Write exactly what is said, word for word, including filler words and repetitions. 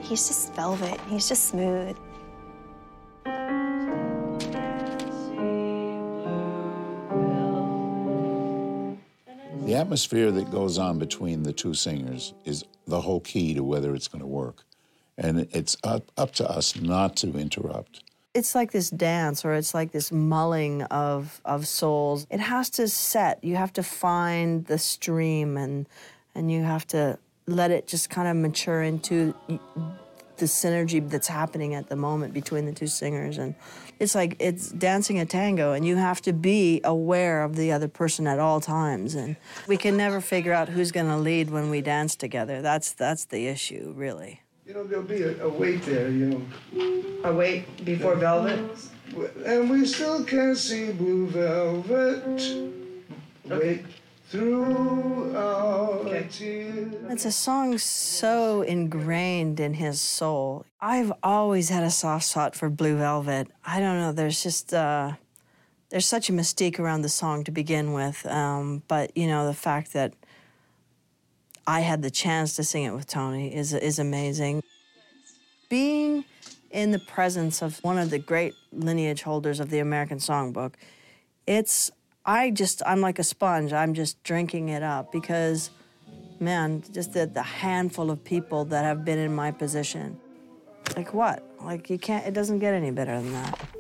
He's just velvet. He's just smooth. The atmosphere that goes on between the two singers is the whole key to whether it's going to work. And it's up, up to us not to interrupt. It's like this dance, or it's like this mulling of, of souls. It has to set. You have to find the stream, and, and you have to let it just kind of mature into the synergy that's happening at the moment between the two singers. And it's like it's dancing a tango, and you have to be aware of the other person at all times. And we can never figure out who's going to lead when we dance together. That's, that's the issue, really. You know, there'll be a, a wait there, you know. A wait before Velvet? And we still can't see blue velvet. Wait through our okay. tears. It's a song so ingrained in his soul. I've always had a soft spot for Blue Velvet. I don't know, there's just, uh, there's such a mystique around the song to begin with. Um, but, you know, the fact that I had the chance to sing it with Tony is, is amazing. Being in the presence of one of the great lineage holders of the American Songbook, it's, I just, I'm like a sponge. I'm just drinking it up because, man, just the, the handful of people that have been in my position. Like what? Like you can't, it doesn't get any better than that.